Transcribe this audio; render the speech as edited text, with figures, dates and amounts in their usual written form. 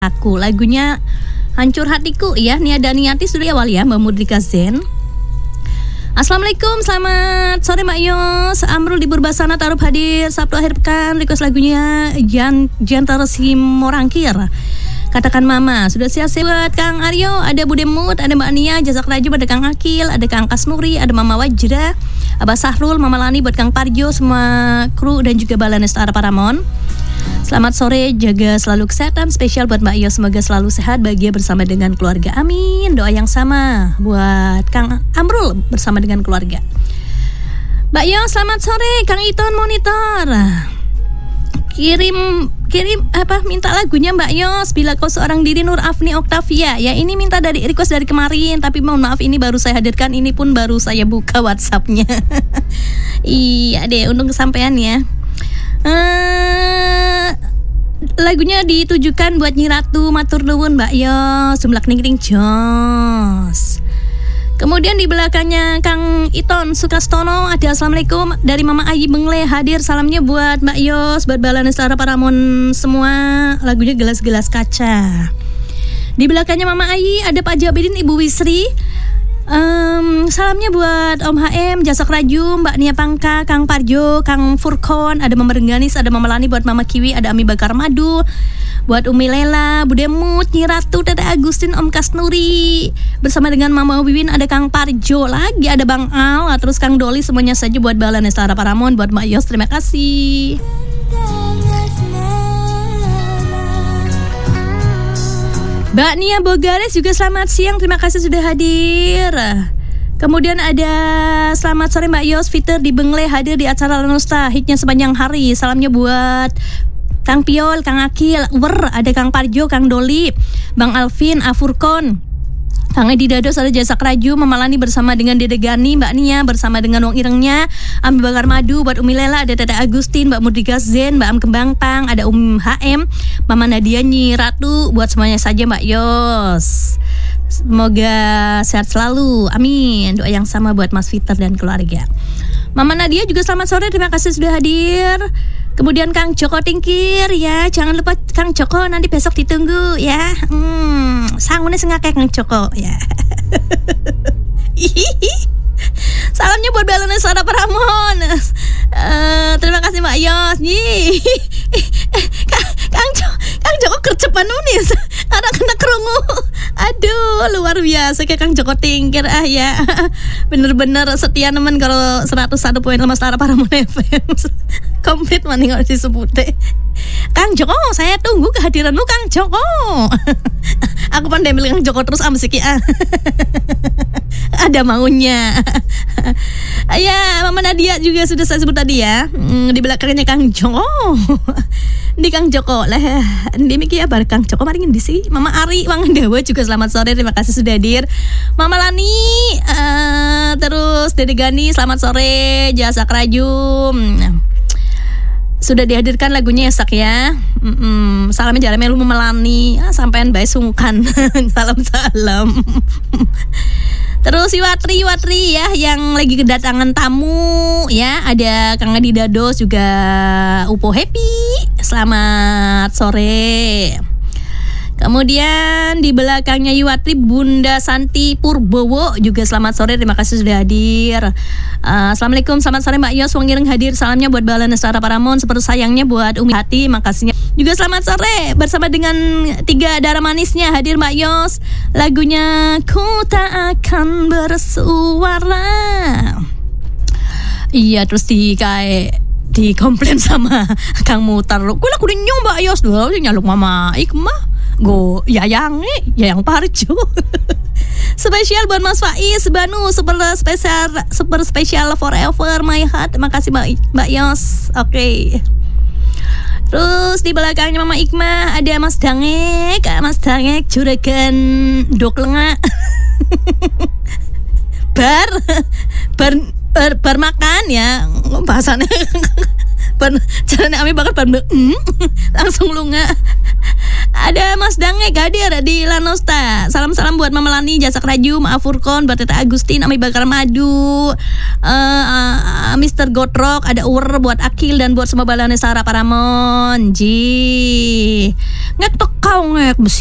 Aku lagunya Hancur Hatiku ya, Nia Daniati sudah awal ya, Mbak Mudrika Zen. Assalamualaikum, selamat sore Mbak Yos. Amrul di Burbasana taruh hadir Sabtu akhir pekan. Request lagunya Jantar Simorangkir, Katakan Mama. Sudah siap buat Kang Aryo, ada Bude Mut, ada Mbak Nia, Jazak Raju, ada Kang Akil, ada Kang Kasnuri, ada Mama Wajra, Abah Sahrul, Mama Lani, buat Kang Parjo, semua kru dan juga Balanes Tara Paramon. Selamat sore, jaga selalu kesehatan. Spesial buat Mbak Yo, semoga selalu sehat, bahagia bersama dengan keluarga. Amin. Doa yang sama buat Kang Amrul bersama dengan keluarga. Mbak Yo, selamat sore. Kang Iton monitor. Kirim minta lagunya Mbak Yos, Bila Kau Seorang Diri, Nur Afni Oktavia. Ya, ini minta dari request dari kemarin, tapi mohon maaf ini baru saya hadirkan, ini pun baru saya buka WhatsApp-nya. Iya deh, untung kesampaian ya. Lagunya ditujukan buat Nyi Ratu, matur nuwun Mbak Yos, jumlah ning jos. Kemudian di belakangnya Kang Iton Sukastono ada Assalamualaikum dari Mama Ayi Bengle hadir, salamnya buat Mbak Yos, buat Balanes Tara Paramon semua, lagunya Gelas-Gelas Kaca. Di belakangnya Mama Ayi ada Pak Jabidin, Ibu Wisri. Salamnya buat Om HM, Jasak Raju, Mbak Nia Pangka, Kang Parjo, Kang Furkon, ada Mama Rengganis, ada Mama Lani, buat Mama Kiwi, ada Ami Bakar Madu, buat Umi Lela, Bude Mut, Nyi Ratu, Tete Agustin, Om Kasnuri, bersama dengan Mama Wiwin, ada Kang Parjo lagi, ada Bang Al, terus Kang Doli, semuanya saja buat Balanes Tara Paramon, buat Mbak Yos, terima kasih. Mbak Nia Bogares juga selamat siang, terima kasih sudah hadir. Kemudian ada selamat sore Mbak Yos, Fiter di Bengle hadir di acara Lanosta, hitnya sepanjang hari. Salamnya buat Kang Piol, Kang Akil, ada Kang Parjo, Kang Doli, Bang Alvin, Afurkon, Kang Edi Dados, ada Jasak Raju, Mama Lani bersama dengan Dede Gani, Mbak Nia bersama dengan Wong Irengnya, Ami Bakar Madu, buat Umi Lela, ada Tete Agustin, Mbak Mudrika Zen, Mbak Am Kembang Pang, ada HM, Mama Nadia, Nyi Ratu, buat semuanya saja Mbak Yos. Semoga sehat selalu, amin. Doa yang sama buat Mas Fiter dan keluarga. Mama Nadia juga selamat sore, terima kasih sudah hadir. Kemudian Kang Joko Tingkir ya, jangan lupa Kang Joko, nanti besok ditunggu ya. Sangune sengake Kang Joko ya. Salamnya buat Balanes Tara Paramon. Terima kasih Mbak Yos. Kang Joko kercepan nunis. Anak-anak kerungu. Aduh, luar biasa kayak Kang Joko Tingkir ya. Bener-bener setia nemen kalau 101.5 Tara Paramon FM. Komplit maning harus disebut deh. Kang Joko, saya tunggu kehadiranmu Kang Joko. Aku pandemil Kang Joko terus amsiki ada maunya. Ya, Mama Nadia juga sudah saya sebut tadi ya. Di belakangnya Kang Joko. Di Kang Joko lah. Demikian bar Kang Joko mari ngendi sih? Mama Ari Wangendawa juga selamat sore, terima kasih sudah hadir. Mama Lani, terus Dede Gani selamat sore, Jasak Raju. Sudah dihadirkan lagunya ya Sak ya. Salamnya jalan melu Memelani, sampean bae sungkan. Salam. Terus Iwatri ya yang lagi kedatangan tamu ya, ada Kang Adi Dados juga Upo Happy. Selamat sore. Kemudian di belakangnya Iwatri Bunda Santi Purbowo juga selamat sore, terima kasih sudah hadir. Assalamualaikum, selamat sore Mbak Yos, Wong Ireng hadir, salamnya buat Balanes Tara Paramon, seperti sayangnya buat Umi Hati, makasihnya. Juga selamat sore bersama dengan 3 darah manisnya hadir Mbak Yos, lagunya Ku Tak Akan Bersuara. Iya, terus dikomplain sama Kang Mutar, kula kudu nyoba Yos doh nyaluk Mama Ikmah. Go Yayang Parjo. Spesial buat Mas Faiz Banu, super spesial forever my heart. Terima kasih Mbak Yos. Oke. Terus di belakangnya Mama Ikmah ada Mas Dangek juragan dok lenga. bar makan ya bahasannya. Caranya Ami bakal langsung lunga. Ada Mas Dangek hadir di Lanosta. Salam-salam buat Mama Lani, Jasak Raju, Maaf Furkon, buat Tete Agustin, Ami Bakar Madu, Mr. Gotrok, ada buat Akil dan buat semua Balanes Tara Paramon. ngek tekau ngek besi